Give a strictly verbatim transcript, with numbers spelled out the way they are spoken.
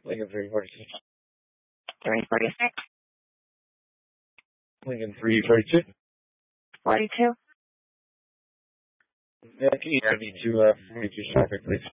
Lincoln three forty-six. three forty-six. Lincoln three forty-two. forty-two. Yeah, can you add me to uh, forty-two traffic, please?